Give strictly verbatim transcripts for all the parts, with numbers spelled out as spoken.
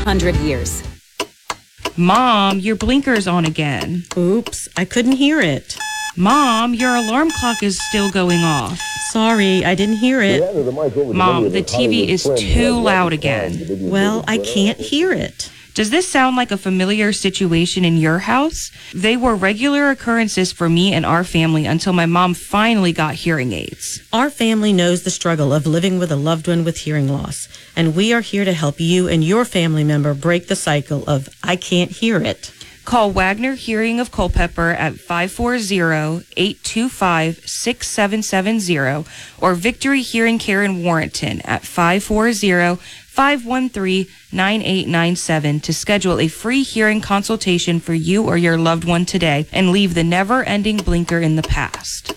hundred years. Mom, your blinker's on again. Oops, I couldn't hear it. Mom, your alarm clock is still going off. Sorry, I didn't hear it. Mom, the T V is too loud again. Well, I can't hear it. Does this sound like a familiar situation in your house? They were regular occurrences for me and our family until my mom finally got hearing aids. Our family knows the struggle of living with a loved one with hearing loss, and we are here to help you and your family member break the cycle of I can't hear it. Call Wagner Hearing of Culpeper at five four zero, eight two five, six seven seven zero or Victory Hearing Care in Warrenton at five four zero, five one three, nine eight nine seven to schedule a free hearing consultation for you or your loved one today and leave the never-ending blinker in the past.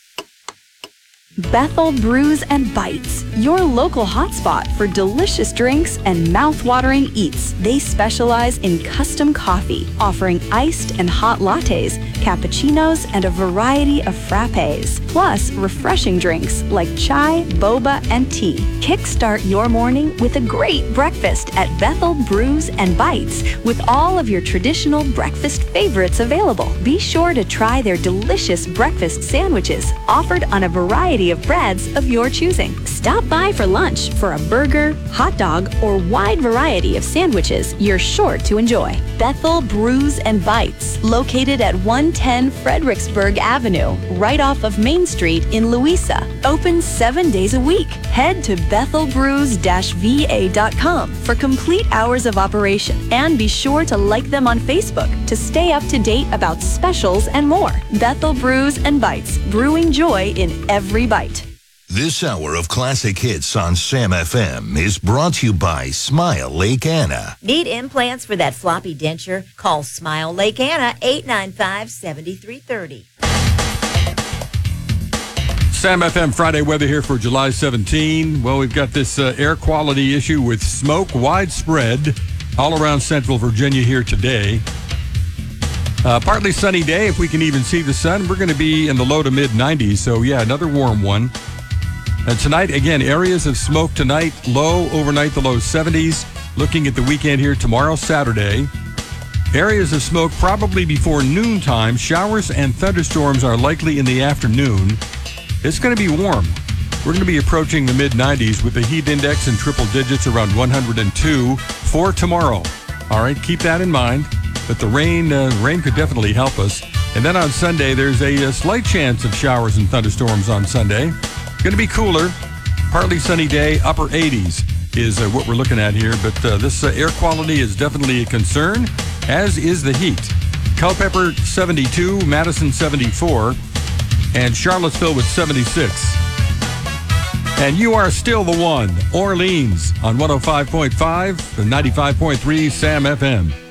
Bethel Brews and Bites, your local hotspot for delicious drinks and mouth-watering eats. They specialize in custom coffee, offering iced and hot lattes, cappuccinos, and a variety of frappes, plus refreshing drinks like chai, boba, and tea. Kickstart your morning with a great breakfast at Bethel Brews and Bites with all of your traditional breakfast favorites available. Be sure to try their delicious breakfast sandwiches offered on a variety of breads of your choosing. Stop by for lunch for a burger, hot dog, or wide variety of sandwiches you're sure to enjoy. Bethel Brews and Bites, located at one ten Fredericksburg Avenue, right off of Main Street in Louisa. Open seven days a week. Head to bethel brews dash v a dot com for complete hours of operation, and be sure to like them on Facebook to stay up to date about specials and more. Bethel Brews and Bites, brewing joy in every bite. This hour of classic hits on Sam F M is brought to you by Smile Lake Anna. Need implants for that floppy denture? Call Smile Lake Anna, eight nine five, seven three three zero. Sam F M Friday weather here for July seventeenth. Well, we've got this uh, air quality issue with smoke widespread all around central Virginia here today. Uh, partly sunny day, if we can even see the sun. We're going to be in the low to mid nineties, so yeah, another warm one. And tonight, again, areas of smoke tonight, low overnight, the low seventies. Looking at the weekend here tomorrow, Saturday. Areas of smoke probably before noontime. Showers and thunderstorms are likely in the afternoon. It's going to be warm. We're going to be approaching the mid nineties with the heat index in triple digits around one hundred two for tomorrow. All right, keep that in mind. But the rain, uh, rain could definitely help us. And then on Sunday, there's a, a slight chance of showers and thunderstorms on Sunday. Going to be cooler, partly sunny day, upper eighties is uh, what we're looking at here. But uh, this uh, air quality is definitely a concern, as is the heat. Culpeper seventy-two, Madison seventy-four, and Charlottesville with seventy-six. And you are still the one, Orleans, on one oh five point five and ninety-five point three Sam F M.